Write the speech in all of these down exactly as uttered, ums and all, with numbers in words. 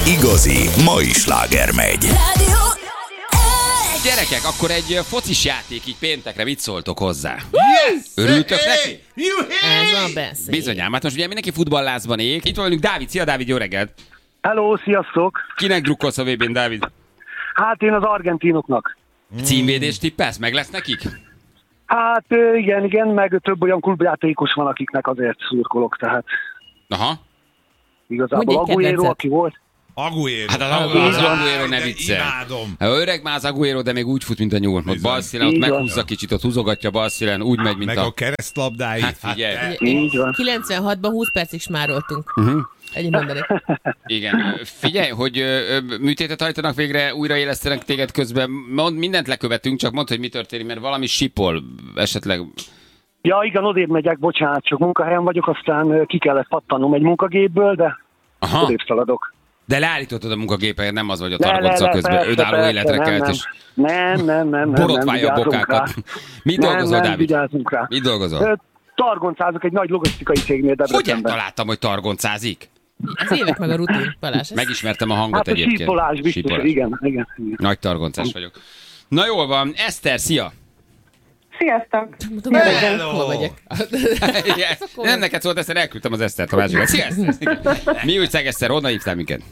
Egy igazi mai sláger megy. Gyerekek, akkor egy focis játék így péntekre, mit szóltok hozzá? Yes! Örültök neki? Ez a beszéd. Bizonyám, hát most ugye mindenki futballázban ég. Itt van velünk Dávid. Szia Dávid, jó reggelt! Hello, sziasztok! Kinek drukkolsz a vé bén, Dávid? Hát én az argentinoknak. Címvédés tippelsz? Meg lesz nekik? Hát igen, igen, meg több olyan klubjátékos van, akiknek azért szurkolok, tehát Aha. igazából Agüero, aki volt. Agüero. Hát az Agüero ne viccel. Imádom. Hát öreg már az Agüero, de még úgy fut, mint a nyúl. Ott bal szílen, ott Így van. meghúzza kicsit, ott húzogatja bal szílen, úgy megy, mint Meg a... a keresztlabdáit. Hát figyelj. Hát, Így van. kilencvenhatban húsz percig smároltunk. Uh-huh. Egyet mondanék. Igen. Figyelj, hogy ö, ö, műtétet hajtanak végre, újraélesztenek téged közben. Mond, mindent lekövetünk, csak mondd, hogy mi történik, mert valami sipol, esetleg... Ja, igen, odébb megyek, bocsánat, csak munkahelyen vagyok, aztán ö, ki kellett pattanom egy munkagépből, de Aha. odébb szaladok. De leállítottad a munkagépet, nem az, hogy a Le, le, targonca le, közben persze, önálló persze, életre nem, kelt, nem. és Nem, nem, nem, nem, nem, borotválja a vigyázunk bokákat. rá. Mit Nem, dolgozol, nem, Dávid? vigyázzunk rá. Mit dolgozol? Ö, Targoncázok egy nagy logisztikai cégnél Hogyan Debrecenben. találtam, hogy targoncázik? Az évek meg a rutin, Balázs. Ez Megismertem a hangot Hát a egyébként. sípolás biztos, Sípolás. igen, igen, igen. Nagy targoncás vagyok. Na jól van, Eszter, szia! Sziasztok! Tudom, hogy Hello! hol vagyok. Igen. Nem neked szólt, Eszter, elküldtem az Esztert a másikat. Szia, Eszter! Mi újság, Eszter? Honnan hívtál minket?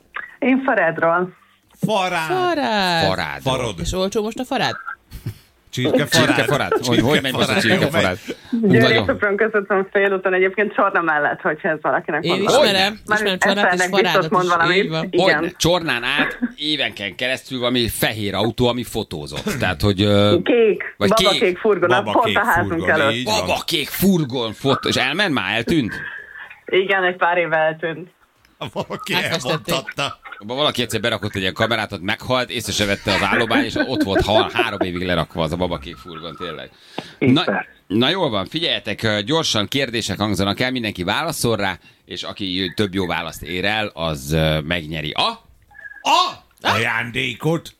Én Faredról. Farád. Farád. Farád. Farod. És olcsó most a farád? Csirkefarád. Csirkefarád. Hogy, hogy megy most a csirkefarád? Nagyon. Győri-Sopron között van félúton, egyébként Csorna mellett, hogyha ez valakinek Én mondom. ismerem, Már ismerem Csornát és Eszternek biztos Farádot mond is. valamit. Így van. Igen. Hogy Csornán át évenken keresztül valami fehér autó, ami fotózott. Tehát, hogy... ö, Kék, Vagy baba kék. kék furgon, Baba pont kék a házunk furgon, előtt. így. van. Babakék furgon fotó. És elment már? Eltűnt? Igen, egy pár éve eltűnt. Valaki Átfestették. elmondhatta. Abba valaki egyszer berakott egy ilyen kamerát, ott meghalt, észre se vette az állomány, és ott volt ha, három évig lerakva az a babakék furgon, tényleg. Na, Éppen. na jól van, figyeljetek, gyorsan kérdések hangzanak el, mindenki válaszol rá, és aki több jó választ ér el, az ö, megnyeri a... A ajándékot.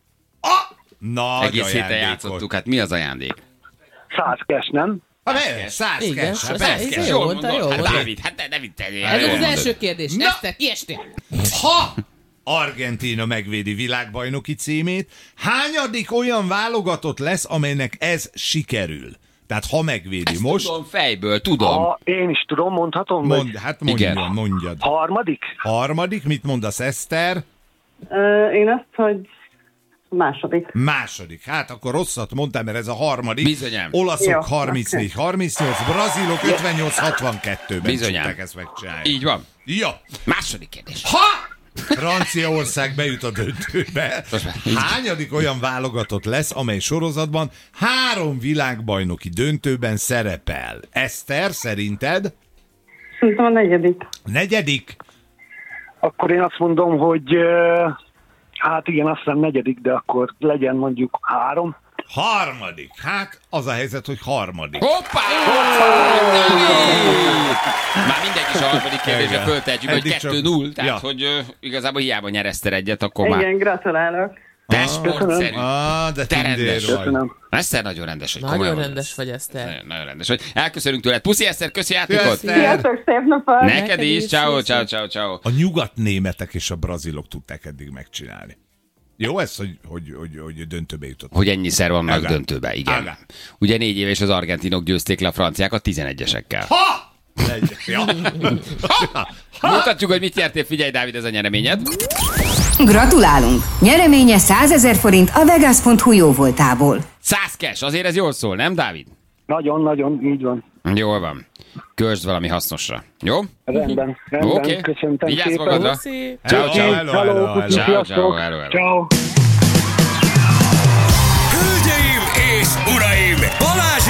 A nagy Egész héten ajándékot. játszottuk, hát mi az ajándék? Száz kes, nem? Ha persze, száz Igen, kes, hát száz persze. kes. Jól Jó mondta, mondod, jó hát mondta. Dávid, hát ne, ne viccelj. Ez jól az mondod. első kérdés. Na. Eszter, kiestél. Ha Argentína megvédi világbajnoki címét, hányadik olyan válogatott lesz, amelynek ez sikerül? Tehát ha megvédi Ezt most, tudom fejből, tudom. Ha én is tudom, mondhatom, vagy mond, hát mondjad, Igen. mondjad. harmadik? Harmadik, mit mondasz, Eszter? Ö, Én azt, hogy második. Második. Hát akkor rosszat mondtam, mert ez a harmadik. Bizonyám. Olaszok Jó, harmincnégy harmincnyolc, brazilok ötvennyolc hatvankettőben Bizonyám. tudták ezt megcsinálni. Így van. Ja. Második kérdés. Ha Franciaország bejut a döntőbe, Most már így. hányadik olyan válogatott lesz, amely sorozatban három világbajnoki döntőben szerepel? Eszter, szerinted? Szerintem a negyedik. Negyedik? Akkor én azt mondom, hogy ö, hát igen, azt hiszem negyedik, de akkor legyen mondjuk három. Harmadik. Hát az a helyzet, hogy harmadik. Hoppá! Már mindenki is a harmadik kérdésre Igen. föltehetjük, hogy Eddig csak- kettő null, tehát Ja. hogy ö, igazából hiába nyereszter egyet, akkor már Igen, gratulálok. te sportszerű. Ah, de Te tündér rendes. vagy. Köszönöm. Eszter nagyon rendes vagy. Nagyon komolyan rendes vagy, Eszter. Nagyon, nagyon rendes vagy. Elköszönünk tőled. Puszi, Eszter, köszi játékot. Eszter. Sziasztok, szép napot! Neked Neked is. is, Ciao, puszi. ciao, ciao, ciao. A nyugatnémetek és a brazilok tudták eddig megcsinálni. Jó ez, hogy, hogy, hogy, hogy döntőbe jutott. Hogy ennyiszer vannak Aga. döntőbe, igen. Aga. Ugye négy éves az argentinok győzték le a franciákat tizenegyesekkel. Ha! Egy, ja. Mutatjuk, hogy mit nyertél. Figyelj, Dávid, ez a nyereményed. Gratulálunk! Nyereménye százezer forint a vegas pont hu jóvoltából. Száz cash, azért ez jól szól, nem, Dávid? Nagyon-nagyon, így van. Jól van. Kösd valami hasznosra. Jó? Rendben, rendben. Oké. Köszöntem Vigyázz szépen. magadra. Puszi. Ciao, ciao. Hello, hello, hello. puszi, Ciao, sziasztok. ciao, hello, hello. Ciao. Hölgyeim és uraim! Balázs